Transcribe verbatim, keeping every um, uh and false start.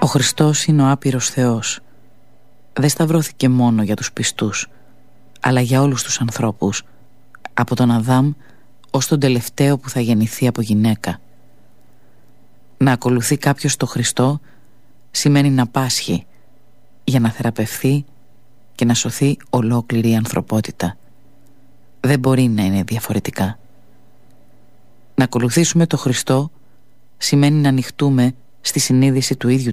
Ο Χριστός είναι ο άπειρος Θεός. Δεν σταυρώθηκε μόνο για τους πιστούς, αλλά για όλους τους ανθρώπους, από τον Αδάμ ως τον τελευταίο που θα γεννηθεί από γυναίκα. Να ακολουθεί κάποιος το Χριστό σημαίνει να πάσχει για να θεραπευθεί και να σωθεί ολόκληρη η ανθρωπότητα. Δεν μπορεί να είναι διαφορετικά. Να ακολουθήσουμε το Χριστό σημαίνει να ανοιχτούμε στη συνείδηση του ίδιου